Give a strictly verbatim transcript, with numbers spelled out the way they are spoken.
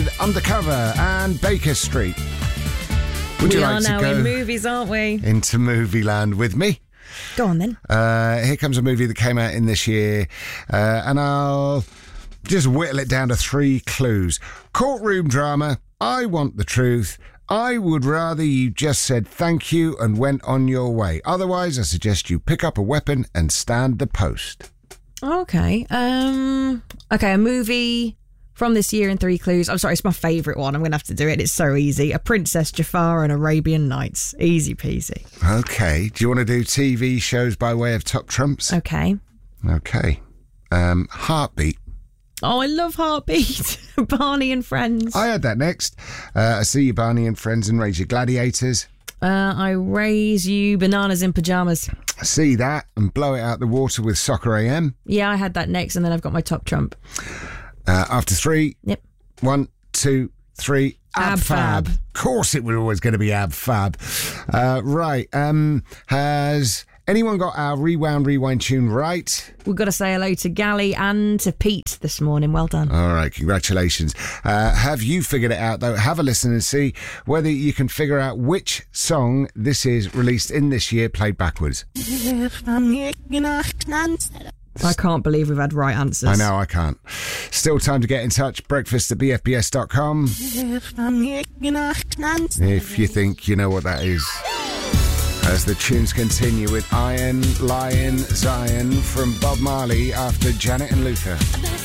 with Undercover and Baker Street. Would we you are like now to go in movies, aren't we? into movie land with me? Go on then. Uh, here comes a movie that came out in this year, uh, and I'll just whittle it down to three clues. Courtroom drama, I want the truth, I would rather you just said thank you and went on your way. Otherwise, I suggest you pick up a weapon and stand the post. Okay. Um. Okay, a movie from this year in three clues. I'm sorry, it's my favourite one. I'm going to have to do it. It's so easy. A Princess Jafar and Arabian Nights. Easy peasy. Okay. Do you want to do T V shows by way of top trumps? Okay. Okay. Um, Heartbeat. Oh, I love Heartbeat. Barney and Friends. I had that next. Uh, I see you, Barney and Friends, and Raise Your Gladiators. Uh, I raise you Bananas in Pyjamas. I see that and Blow It Out the Water with Soccer A M. Yeah, I had that next, and then I've got my top trump. Uh, after three. Yep. One, two, three. Ab, Ab Fab. Fab. Of course it was always going to be Ab Fab. Uh, right. Um, has anyone got our Rewound Rewind tune right? We've got to say hello to Gally and to Pete this morning. Well done. All right, congratulations. Uh, have you figured it out, though? Have a listen and see whether you can figure out which song this is released in this year, played backwards. I can't believe we've had right answers. I know, I can't. Still time to get in touch. Breakfast at b f b s dot com. If you think you know what that is. As the tunes continue with Iron Lion Zion from Bob Marley after Janet and Luther.